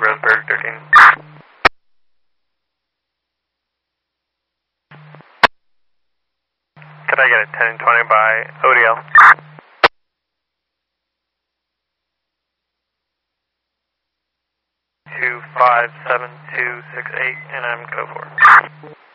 Roseburg 13. Could I get a 10 and 20 by ODL? 257268, and I'm code 4.